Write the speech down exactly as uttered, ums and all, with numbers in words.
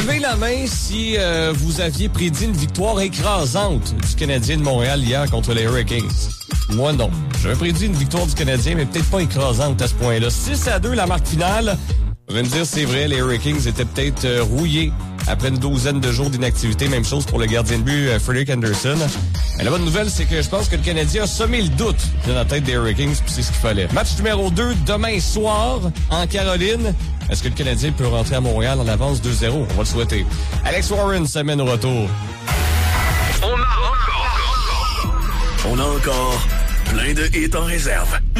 Levez la main si euh, vous aviez prédit une victoire écrasante du Canadien de Montréal hier contre les Hurricanes. Moi, non. J'avais prédit une victoire du Canadien, mais peut-être pas écrasante à ce point-là. six à deux, la marque finale. Vous allez me dire, c'est vrai, les Hurricanes étaient peut-être euh, rouillés après une douzaine de jours d'inactivité. Même chose pour le gardien de but, euh, Frederik Andersen. Mais la bonne nouvelle, c'est que je pense que le Canadien a semé le doute dans la tête des Hurricanes, puis c'est ce qu'il fallait. Match numéro deux, demain soir, en Caroline. Est-ce que le Canadien peut rentrer à Montréal en avance deux zéro? On va le souhaiter. Alex Warren s'amène au retour. On a encore... On a encore plein de hits en réserve.